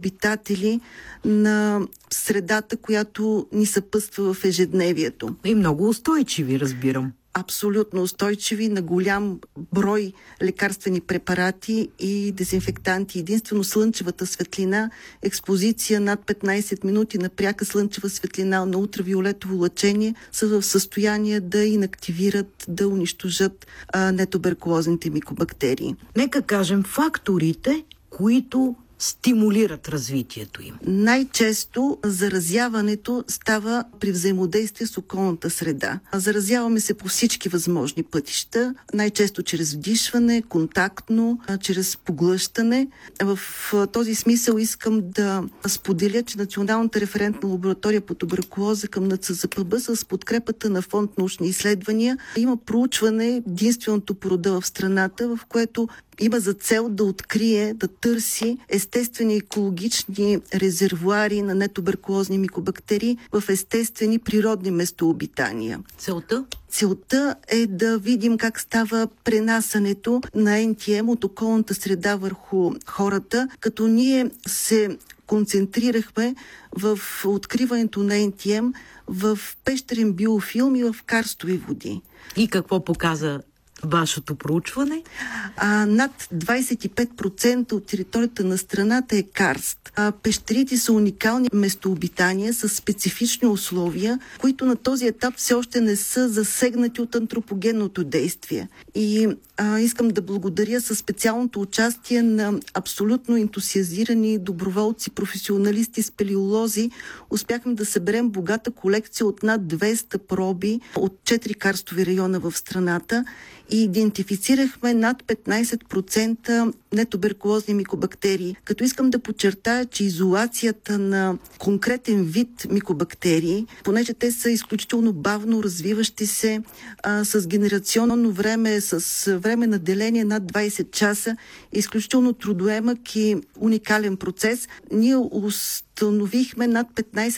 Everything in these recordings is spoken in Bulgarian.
обитатели на средата, която ни съпътства в ежедневието. И много устойчиви, разбирам. Абсолютно устойчиви на голям брой лекарствени препарати и дезинфектанти. Единствено слънчевата светлина, експозиция над 15 минути на пряка слънчева светлина на ултравиолетово лъчение са в състояние да инактивират, да унищожат нетуберкулозните микобактерии. Нека кажем факторите, които стимулират развитието им. Най-често заразяването става при взаимодействие с околната среда. Заразяваме се по всички възможни пътища, най-често чрез вдишване, контактно, чрез поглъщане. В този смисъл искам да споделя, че Националната референтна лаборатория по туберкулоза към НЦЗПБ с подкрепата на фонд научни изследвания има проучване, единственото по рода в страната, в което има за цел да открие, да търси естествени екологични резервоари на нетуберкулозни микобактерии в естествени природни местообитания. Целта? Целта е да видим как става пренасането на НТМ от околната среда върху хората, като ние се концентрирахме в откриването на НТМ в пещерен биофилм и в карстови води. И какво показа вашето проучване? Над 25% от територията на страната е карст. Пещерите са уникални местообитания с специфични условия, които на този етап все още не са засегнати от антропогенното действие. И искам да благодаря със специалното участие на абсолютно ентусиазирани доброволци, професионалисти, спелеолози. Успяхме да съберем богата колекция от над 200 проби от 4 карстови района в страната и идентифицирахме над 15% нетуберкулозни микобактерии. Като искам да подчертая, че изолацията на конкретен вид микобактерии, понеже те са изключително бавно развиващи се, с генерационно време, с време на деление над 20 часа, изключително трудоемък и уникален процес, ние установихме над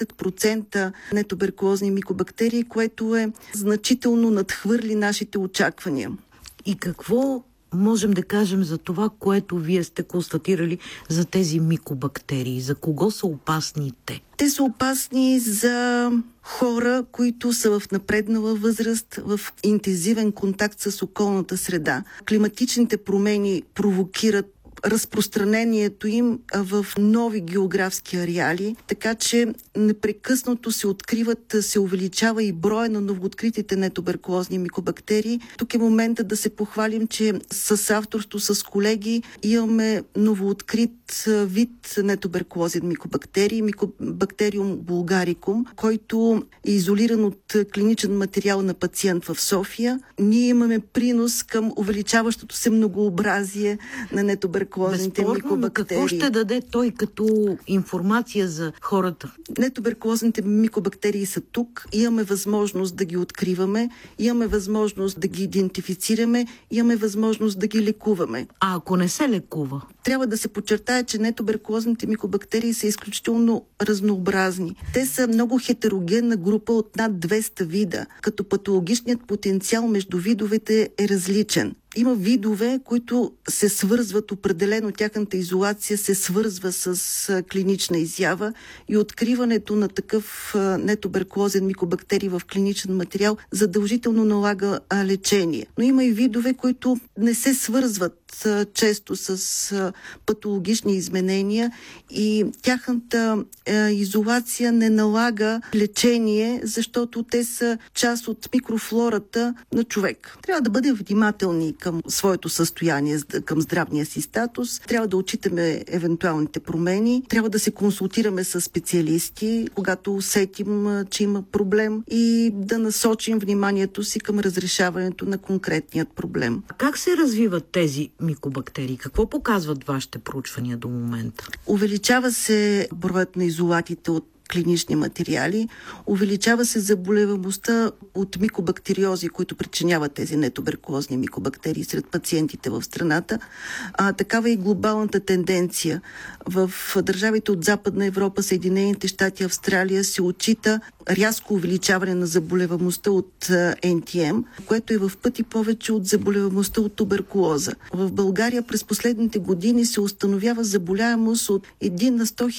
15% нетуберкулозни микобактерии, което е значително надхвърли нашите очаквания. И какво можем да кажем за това, което вие сте констатирали за тези микобактерии? За кого са опасни те? Те са опасни за хора, които са в напреднала възраст, в интензивен контакт с околната среда. Климатичните промени провокират разпространението им в нови географски ареали, така че непрекъснато се откриват, се увеличава и броя на новооткритите нетуберкулозни микобактерии. Тук е момента да се похвалим, че с авторство с колеги имаме новооткрит вид нетуберкулозен микобактерии, микобактериум булгарикум, който е изолиран от клиничен материал на пациент в София. Ние имаме принос към увеличаващото се многообразие на нетуберкулозните микобактерии. Какво ще даде той като информация за хората? Нетуберкулозните микобактерии са тук. Имаме възможност да ги откриваме, имаме възможност да ги идентифицираме, имаме възможност да ги лекуваме. А ако не се лекува? Трябва да се подчертае, че нетуберкулозните микобактерии са изключително разнообразни. Те са много хетерогенна група от над 200 вида, като патологичният потенциал между видовете е различен. Има видове, които се свързват, определено тяхната изолация се свързва с клинична изява и откриването на такъв нетуберкулозен микобактерий в клиничен материал задължително налага лечение. Но има и видове, които не се свързват често с патологични изменения и тяхната изолация не налага лечение, защото те са част от микрофлората на човек. Трябва да бъдем внимателни към своето състояние, към здравния си статус. Трябва да отчитаме евентуалните промени. Трябва да се консултираме с специалисти, когато усетим, че има проблем и да насочим вниманието си към разрешаването на конкретният проблем. Как се развиват тези микобактерии? Какво показват вашите проучвания до момента? Увеличава се броят на изолатите от клинични материали, увеличава се заболеваемостта от микобактериози, които причиняват тези нетуберкулозни микобактерии сред пациентите в страната. Такава е и глобалната тенденция. В държавите от Западна Европа, Съединените щати, Австралия се отчита рязко увеличаване на заболеваемостта от НТМ, което е в пъти повече от заболеваемостта от туберкулоза. В България през последните години се установява заболяемост от 1 на 100